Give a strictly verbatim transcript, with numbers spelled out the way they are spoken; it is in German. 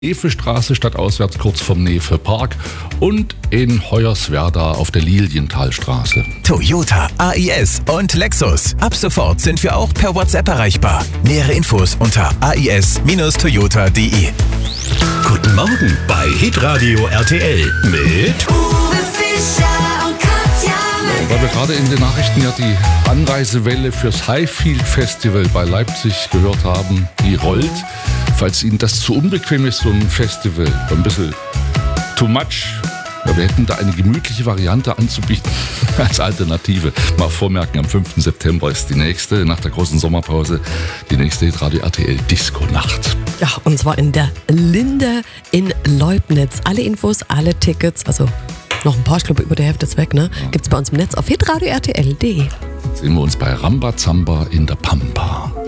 Nevestraße stadtauswärts kurz vom Nefe Park und in Hoyerswerda auf der Lilienthalstraße. Toyota, A I S und Lexus. Ab sofort sind wir auch per WhatsApp erreichbar. Nähere Infos unter a i s Bindestrich toyota punkt d e. Guten Morgen bei Hitradio R T L mit Uwe Fischer und Katja. Weil wir gerade in den Nachrichten ja die Anreisewelle fürs Highfield Festival bei Leipzig gehört haben, die rollt. Falls Ihnen das zu unbequem ist, so ein Festival, ein bisschen too much, ja, wir hätten da eine gemütliche Variante anzubieten als Alternative. Mal vormerken, am fünften September ist die nächste, nach der großen Sommerpause, die nächste Hitradio R T L Disco-Nacht. Ja, und zwar in der Linde in Leubnitz. Alle Infos, alle Tickets, also noch ein paar, ich glaube über die Hälfte ist weg, ne? Gibt's bei uns im Netz auf hitradio r t l punkt d e. Sehen wir uns bei Rambazamba in der Pampa.